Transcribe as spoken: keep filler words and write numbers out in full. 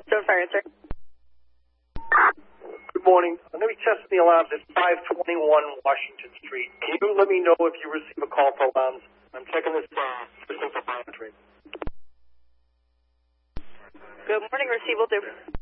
Don't fire, sir. Good morning. I'm going to be testing the alarms at five twenty-one Washington Street. Can you let me know if you receive a call for alarms? I'm checking this uh, system for monitoring. Good morning, Receival.